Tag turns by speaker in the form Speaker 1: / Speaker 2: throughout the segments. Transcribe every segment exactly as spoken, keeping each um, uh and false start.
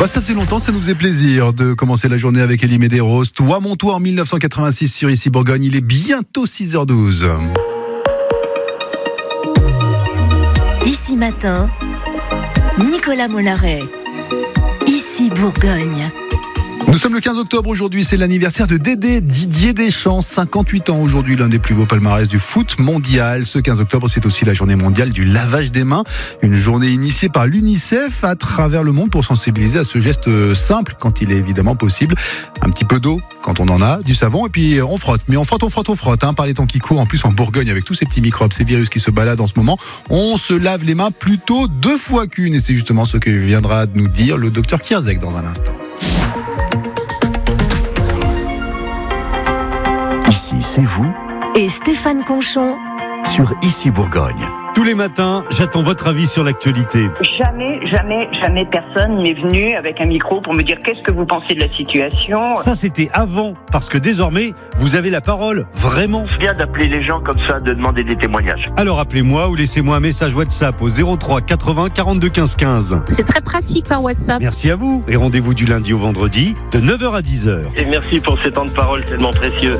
Speaker 1: Bah, ça faisait longtemps, ça nous faisait plaisir de commencer la journée avec Elie Medeiros. Toi, mon toit en dix-neuf cent quatre-vingt-six sur Ici Bourgogne. Il est bientôt six heures douze.
Speaker 2: Ici matin, Nicolas Mollaret. Ici Bourgogne.
Speaker 1: Nous sommes le quinze octobre aujourd'hui, c'est l'anniversaire de Dédé Didier Deschamps, cinquante-huit ans aujourd'hui, l'un des plus beaux palmarès du foot mondial. Ce quinze octobre, c'est aussi la journée mondiale du lavage des mains, une journée initiée par l'UNICEF à travers le monde pour sensibiliser à ce geste simple quand il est évidemment possible. Un petit peu d'eau quand on en a, du savon et puis on frotte. Mais on frotte, on frotte, on frotte, hein, par les temps qui courent. En plus en Bourgogne avec tous ces petits microbes, ces virus qui se baladent en ce moment, on se lave les mains plutôt deux fois qu'une et c'est justement ce que viendra nous dire le docteur Kierzek dans un instant.
Speaker 3: Ici, c'est vous
Speaker 2: Et Stéphane Conchon
Speaker 3: sur Ici Bourgogne.
Speaker 4: Tous les matins, j'attends votre avis sur l'actualité.
Speaker 5: Jamais, jamais, jamais personne n'est venu avec un micro pour me dire qu'est-ce que vous pensez de la situation.
Speaker 4: Ça, c'était avant, parce que désormais, vous avez la parole, vraiment.
Speaker 6: C'est bien d'appeler les gens comme ça, de demander des témoignages.
Speaker 4: Alors appelez-moi ou laissez-moi un message WhatsApp au zéro trois quatre-vingts quarante-deux quinze quinze.
Speaker 7: C'est très pratique par WhatsApp.
Speaker 4: Merci à vous et rendez-vous du lundi au vendredi de neuf heures à dix heures.
Speaker 6: Et merci pour ces temps de parole tellement précieux.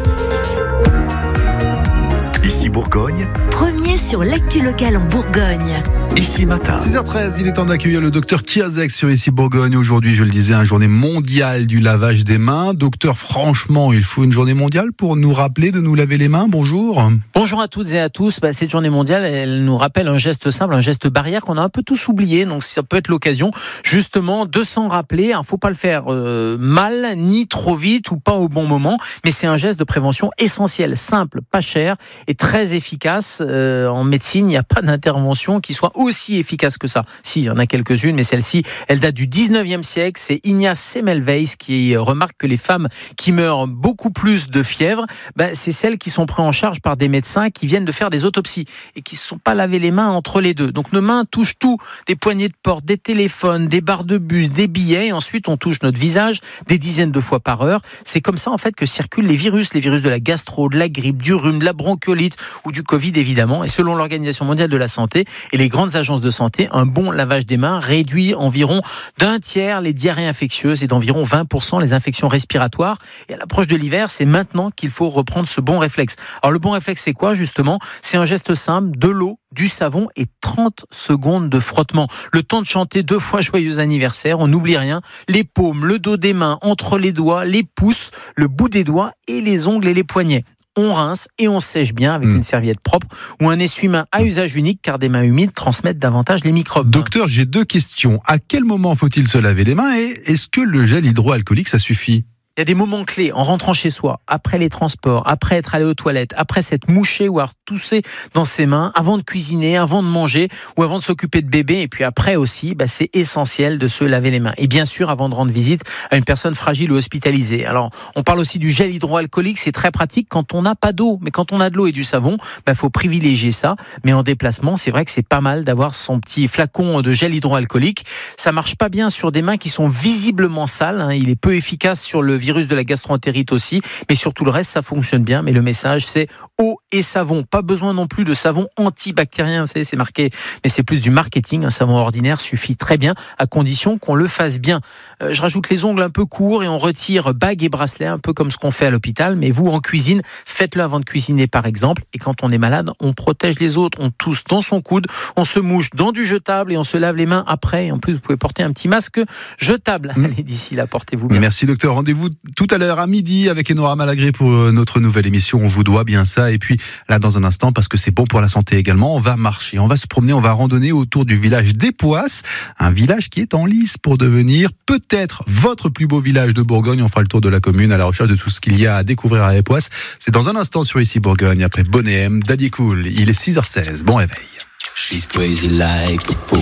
Speaker 3: Ici Bourgogne,
Speaker 2: premier sur l'actu locale en Bourgogne.
Speaker 3: Ici matin.
Speaker 1: six heures treize, il est temps d'accueillir le docteur Kierzek sur Ici Bourgogne. Aujourd'hui, je le disais, une journée mondiale du lavage des mains. Docteur, franchement, il faut une journée mondiale pour nous rappeler de nous laver les mains. Bonjour.
Speaker 8: Bonjour à toutes et à tous. Bah, cette journée mondiale, elle nous rappelle un geste simple, un geste barrière qu'on a un peu tous oublié. Donc ça peut être l'occasion justement de s'en rappeler. Il ne faut pas le faire euh, mal, ni trop vite ou pas au bon moment. Mais c'est un geste de prévention essentiel, simple, pas cher et très efficace. Euh, en médecine, il n'y a pas d'intervention qui soit aussi efficace que ça. Si, il y en a quelques-unes, mais celle-ci, elle date du dix-neuvième siècle. C'est Ignaz Semmelweis qui remarque que les femmes qui meurent beaucoup plus de fièvre, ben, c'est celles qui sont prises en charge par des médecins qui viennent de faire des autopsies et qui ne se sont pas lavé les mains entre les deux. Donc nos mains touchent tout, des poignées de porte, des téléphones, des barres de bus, des billets, et ensuite on touche notre visage des dizaines de fois par heure. C'est comme ça en fait que circulent les virus, les virus de la gastro, de la grippe, du rhume, de la bronchiolite ou du Covid évidemment. Et selon l'Organisation mondiale de la santé et les grandes agences de santé, un bon lavage des mains réduit environ d'un tiers les diarrhées infectieuses et d'environ vingt pour cent les infections respiratoires. Et à l'approche de l'hiver, c'est maintenant qu'il faut reprendre ce bon réflexe. Alors le bon réflexe, c'est quoi justement ? C'est un geste simple, de l'eau, du savon et trente secondes de frottement. Le temps de chanter deux fois joyeux anniversaire, on n'oublie rien. Les paumes, le dos des mains, entre les doigts, les pouces, le bout des doigts et les ongles et les poignets. On rince et on sèche bien avec mmh. une serviette propre ou un essuie-main à usage unique car des mains humides transmettent davantage les microbes.
Speaker 1: Docteur, j'ai deux questions. À quel moment faut-il se laver les mains et est-ce que le gel hydroalcoolique, ça suffit ?
Speaker 8: Il y a des moments clés en rentrant chez soi, après les transports, après être allé aux toilettes, après s'être mouché ou avoir toussé dans ses mains, avant de cuisiner, avant de manger ou avant de s'occuper de bébé. Et puis après aussi, bah, c'est essentiel de se laver les mains. Et bien sûr, avant de rendre visite à une personne fragile ou hospitalisée. Alors, on parle aussi du gel hydroalcoolique. C'est très pratique quand on n'a pas d'eau. Mais quand on a de l'eau et du savon, bah, faut privilégier ça. Mais en déplacement, c'est vrai que c'est pas mal d'avoir son petit flacon de gel hydroalcoolique. Ça marche pas bien sur des mains qui sont visiblement sales. Hein. Il est peu efficace sur le virus de la gastroentérite aussi, mais sur tout le reste, ça fonctionne bien. Mais le message, c'est eau et savon. Pas besoin non plus de savon antibactérien, vous savez, c'est marqué, mais c'est plus du marketing. Un savon ordinaire suffit très bien, à condition qu'on le fasse bien. Euh, je rajoute les ongles un peu courts et on retire bagues et bracelets, un peu comme ce qu'on fait à l'hôpital. Mais vous, en cuisine, faites-le avant de cuisiner, par exemple. Et quand on est malade, on protège les autres. On tousse dans son coude, on se mouche dans du jetable et on se lave les mains après. Et en plus, vous pouvez porter un petit masque jetable. Mmh. Allez, d'ici là, portez-vous bien.
Speaker 1: Merci, docteur. Rendez-vous tout à l'heure à midi avec Enora Malagré pour notre nouvelle émission. On vous doit bien ça. Et puis là, dans un instant, parce que c'est bon pour la santé également, on va marcher, on va se promener, on va randonner autour du village d'Époisses, un village qui est en lice pour devenir peut-être votre plus beau village de Bourgogne. On fera le tour de la commune à la recherche de tout ce qu'il y a à découvrir à Époisses. C'est dans un instant sur Ici Bourgogne, après Bonnet M, Daddy Cool. Il est six heures seize. Bon réveil.
Speaker 9: She's crazy like a fool.